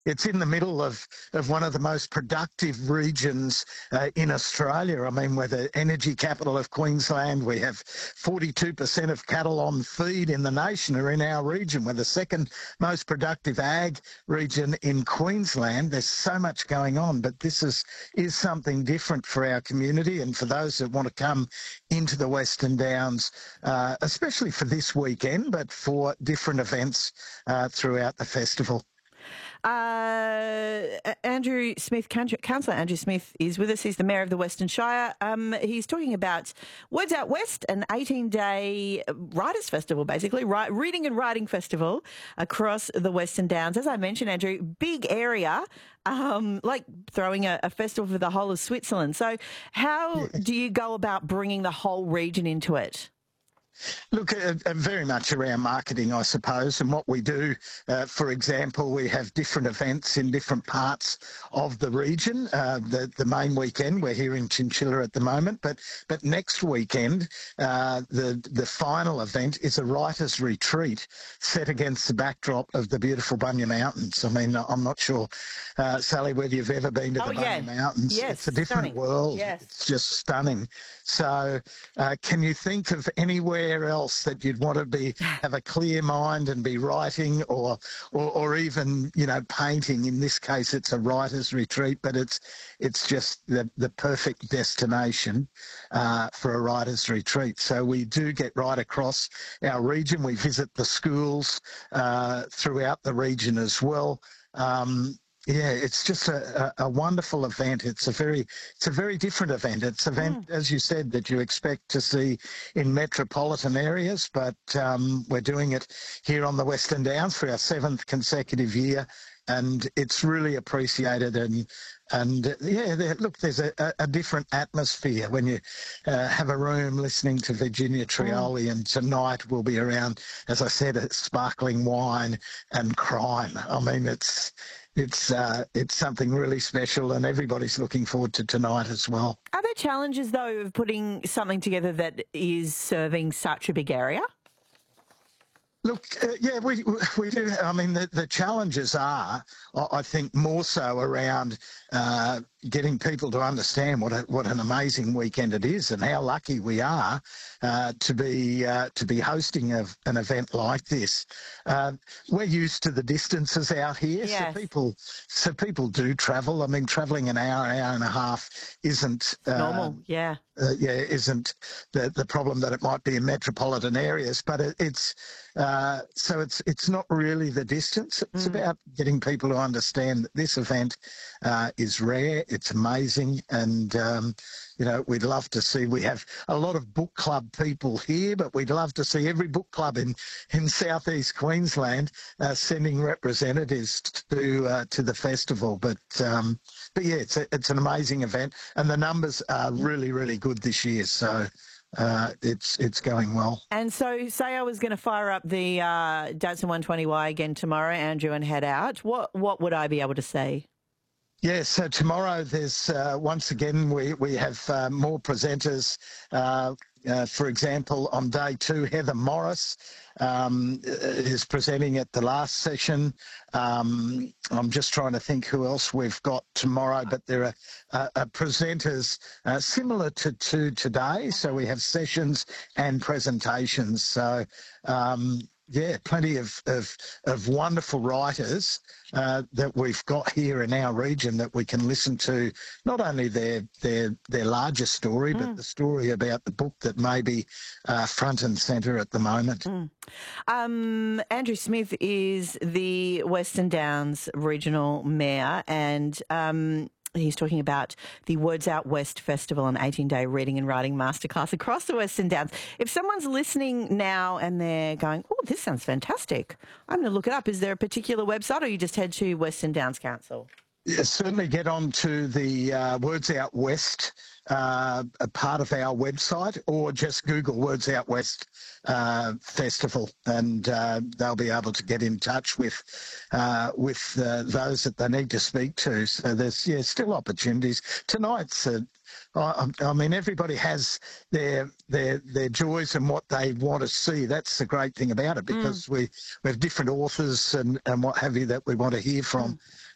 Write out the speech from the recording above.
It's in the middle of one of the most productive regions in Australia. I mean, we're the energy capital of Queensland. We have 42% of cattle on feed in the nation are in our region. We're the second most productive ag region in Queensland. There's so much going on, but this is something different for our community and for those that want to come into the Western Downs, especially for this weekend, but for different events throughout the festival. Andrew Smith, Councillor Andrew Smith is with us. He's the Mayor of the Western Shire. He's talking about Words Out West, an 18-day writers' festival, basically, reading and writing festival across the Western Downs. As I mentioned, Andrew, big area, like throwing a festival for the whole of Switzerland. So how do you go about bringing the whole region into it? Look, very much around marketing, I suppose, and what we do, for example, we have different events in different parts of the region. The main weekend, we're here in Chinchilla at the moment, but next weekend, the final event is a writers' retreat set against the backdrop of the beautiful Bunya Mountains. I mean, I'm not sure, Sally, whether you've ever been to the Bunya Mountains. Yes, it's a different world. Yes. It's just stunning. So can you think of anywhere else that you'd want to have a clear mind and be writing or even, painting? In this case, it's a writer's retreat, but it's just the perfect destination for a writer's retreat. So we do get right across our region. We visit the schools throughout the region as well. It's just a wonderful event. It's a very different event. It's an event, as you said, that you expect to see in metropolitan areas, but we're doing it here on the Western Downs for our 7th consecutive year, and it's really appreciated. Look, there's a different atmosphere when you have a room listening to Virginia Trioli, and tonight we'll be around, as I said, sparkling wine and crime. I mean, it's something really special, and everybody's looking forward to tonight as well. Are there challenges, though, of putting something together that is serving such a big area? Look, we do. I mean, the challenges are, I think, more so around getting people to understand what an amazing weekend it is, and how lucky we are to be hosting an event like this. We're used to the distances out here, yes. so people do travel. I mean, travelling an hour and a half isn't normal. Isn't the problem that it might be in metropolitan areas, but it's not really the distance. It's about getting people to understand that this event is rare, it's amazing, and we'd love to see. We have a lot of book club people here, but we'd love to see every book club in southeast Queensland sending representatives to the festival. But it's an amazing event, and the numbers are really, really good this year. So it's going well. And so, say I was going to fire up the Datsun 120Y again tomorrow, Andrew, and head out. What would I be able to see? Yeah, so tomorrow there's once again we have more presenters. For example, on day 2, Heather Morris is presenting at the last session. I'm just trying to think who else we've got tomorrow, but there are presenters similar to today. So we have sessions and presentations. So plenty of wonderful writers that we've got here in our region that we can listen to, not only their larger story, but the story about the book that may be front and centre at the moment. Andrew Smith is the Western Downs Regional Mayor, and he's talking about the Words Out West Festival, an 18-day reading and writing masterclass across the Western Downs. If someone's listening now and they're going, oh, this sounds fantastic, I'm going to look it up. Is there a particular website, or you just head to Western Downs Council? Yeah, certainly get on to the Words Out West a part of our website, or just Google Words Out West Festival, and they'll be able to get in touch with those that they need to speak to. So there's still opportunities. Tonight's I mean, everybody has their joys and what they want to see. That's the great thing about it, because we have different authors and what have you that we want to hear from.